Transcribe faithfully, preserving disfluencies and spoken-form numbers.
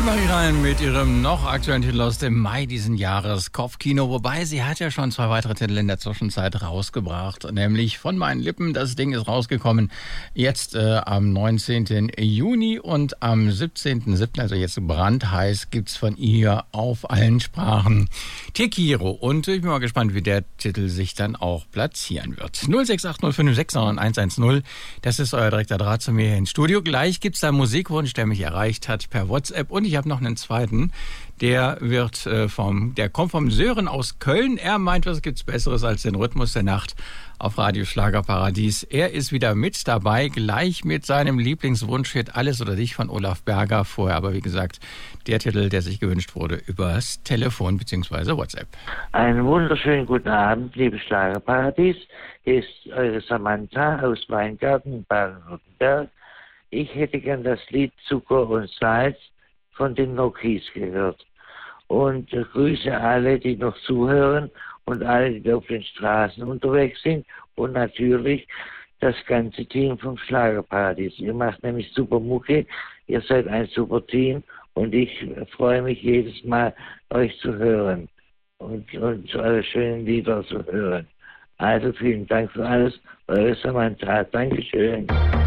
Annemarie Rein mit ihrem noch aktuellen Titel aus dem Mai diesen Jahres, Kopfkino. Wobei, sie hat ja schon zwei weitere Titel in der Zwischenzeit rausgebracht, nämlich Von meinen Lippen. Das Ding ist rausgekommen jetzt äh, am neunzehnten Juni und am siebzehnten siebten, also jetzt brandheiß, gibt's von ihr auf allen Sprachen Te Quiero. Und ich bin mal gespannt, wie der Titel sich dann auch platzieren wird. null sechs acht null fünf sechs neun eins eins null, das ist euer direkter Draht zu mir hier ins Studio. Gleich gibt's da einen Musikwunsch, der mich erreicht hat per WhatsApp. Und ich habe noch einen zweiten, der wird äh, vom, der kommt vom Sören aus Köln. Er meint, was gibt's Besseres als den Rhythmus der Nacht auf Radio Schlagerparadies. Er ist wieder mit dabei, gleich mit seinem Lieblingswunschhit Alles oder dich von Olaf Berger. Vorher aber, wie gesagt, der Titel, der sich gewünscht wurde, übers Telefon bzw. WhatsApp. Einen wunderschönen guten Abend, liebe Schlagerparadies. Hier ist eure Samantha aus Weingarten, Baden-Württemberg. Ich hätte gern das Lied Zucker und Salz von den Nokis gehört. Und äh, grüße alle, die noch zuhören und alle, die auf den Straßen unterwegs sind und natürlich das ganze Team vom Schlagerparadies. Ihr macht nämlich super Mucke, ihr seid ein super Team und ich freue mich jedes Mal, euch zu hören und, und eure schönen Lieder zu hören. Also vielen Dank für alles, eure Samantha. Dankeschön.